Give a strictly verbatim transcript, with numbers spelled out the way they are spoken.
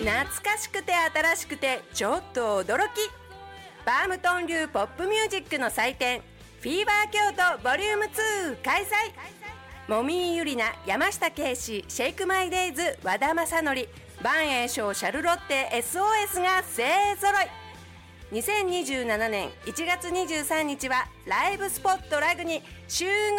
懐かしくて新しくてちょっと驚き、バームトン流ポップミュージックの祭典フィーバー京都ボリュームツー開催。もみいゆりな、山下圭史、シェイクマイデイズ、和田正則、万栄翔、シャルロッテ エスオーエス が勢ぞろい。にせんにじゅうななねんいちがつにじゅうさんにちはライブスポットラグに集合。